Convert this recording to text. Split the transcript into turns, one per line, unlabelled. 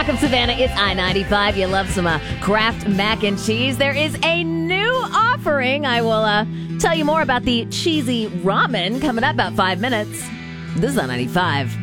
Rock of Savannah, it's I-95. You love some Kraft mac and cheese. There is a new offering. I will tell you more about the cheesy ramen coming up about 5 minutes. This is I-95.